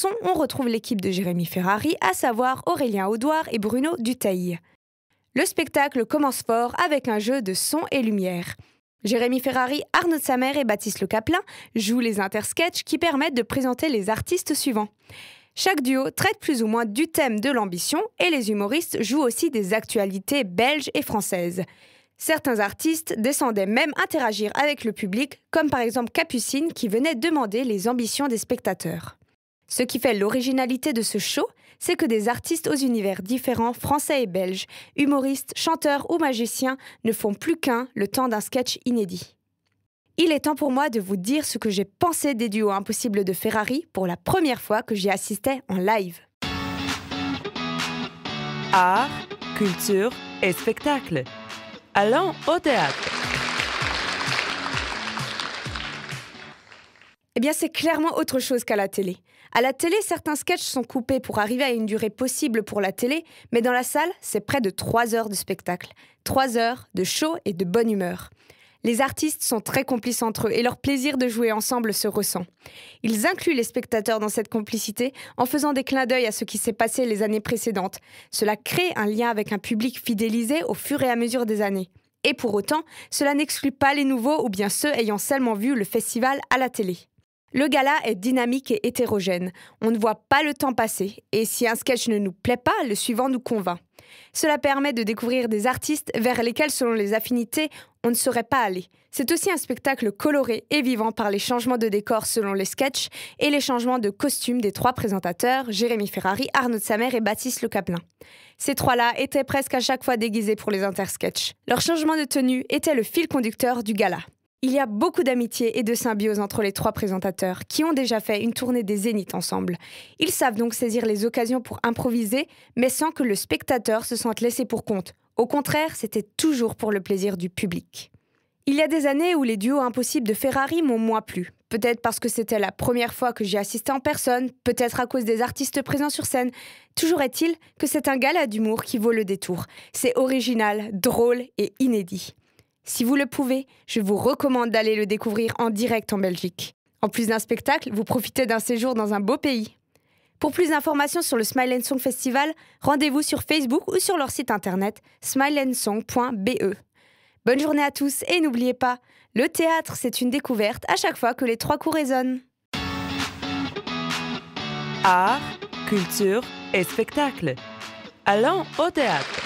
chanson, on retrouve l'équipe de Jérémy Ferrari, à savoir Aurélien Audouard et Bruno Dutheil. Le spectacle commence fort avec un jeu de son et lumière. Jérémy Ferrari, Arnaud de Samer et Baptiste Le Caplin jouent les intersketchs qui permettent de présenter les artistes suivants. Chaque duo traite plus ou moins du thème de l'ambition et les humoristes jouent aussi des actualités belges et françaises. Certains artistes descendaient même interagir avec le public, comme par exemple Capucine qui venait demander les ambitions des spectateurs. Ce qui fait l'originalité de ce show, c'est que des artistes aux univers différents, français et belges, humoristes, chanteurs ou magiciens, ne font plus qu'un le temps d'un sketch inédit. Il est temps pour moi de vous dire ce que j'ai pensé des duos impossibles de Ferrari pour la première fois que j'y assistais en live. Art, culture et spectacle. Allons au théâtre. Eh bien, c'est clairement autre chose qu'à la télé. À la télé, certains sketchs sont coupés pour arriver à une durée possible pour la télé, mais dans la salle, c'est près de 3 heures de spectacle. 3 heures de show et de bonne humeur. Les artistes sont très complices entre eux et leur plaisir de jouer ensemble se ressent. Ils incluent les spectateurs dans cette complicité en faisant des clins d'œil à ce qui s'est passé les années précédentes. Cela crée un lien avec un public fidélisé au fur et à mesure des années. Et pour autant, cela n'exclut pas les nouveaux ou bien ceux ayant seulement vu le festival à la télé. Le gala est dynamique et hétérogène. On ne voit pas le temps passer. Et si un sketch ne nous plaît pas, le suivant nous convainc. Cela permet de découvrir des artistes vers lesquels, selon les affinités, on ne saurait pas aller. C'est aussi un spectacle coloré et vivant par les changements de décor selon les sketchs et les changements de costumes des 3 présentateurs, Jérémy Ferrari, Arnaud de Samer et Baptiste Le Caplin. Ces 3-là étaient presque à chaque fois déguisés pour les intersketchs. Leur changement de tenue était le fil conducteur du gala. Il y a beaucoup d'amitié et de symbiose entre les 3 présentateurs, qui ont déjà fait une tournée des Zéniths ensemble. Ils savent donc saisir les occasions pour improviser, mais sans que le spectateur se sente laissé pour compte. Au contraire, c'était toujours pour le plaisir du public. Il y a des années où les duos impossibles de Ferrari m'ont moins plu. Peut-être parce que c'était la première fois que j'y assistais en personne, peut-être à cause des artistes présents sur scène. Toujours est-il que c'est un gala d'humour qui vaut le détour. C'est original, drôle et inédit. Si vous le pouvez, je vous recommande d'aller le découvrir en direct en Belgique. En plus d'un spectacle, vous profitez d'un séjour dans un beau pays. Pour plus d'informations sur le Smile & Song Festival, rendez-vous sur Facebook ou sur leur site internet smileandsong.be. Bonne journée à tous et n'oubliez pas, le théâtre c'est une découverte à chaque fois que les 3 coups résonnent. Art, culture et spectacle. Allons au théâtre.